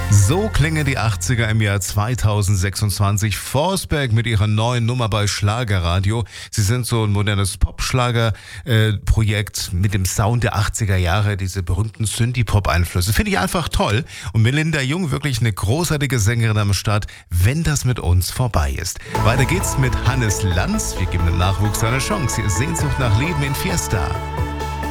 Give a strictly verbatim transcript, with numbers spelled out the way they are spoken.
So klingen die achtziger im Jahr zweitausendsechsundzwanzig. Forsberg mit ihrer neuen Nummer bei Schlagerradio. Sie sind so ein modernes Pop-Schlager-Projekt mit dem Sound der achtziger Jahre, diese berühmten Synthie-Pop-Einflüsse. Finde ich einfach toll. Und Melinda Jung, wirklich eine großartige Sängerin am Start, wenn das mit uns vorbei ist. Weiter geht's mit Hannes Lanz. Wir geben dem Nachwuchs eine Chance. Hier ist Sehnsucht nach Leben in Fiesta.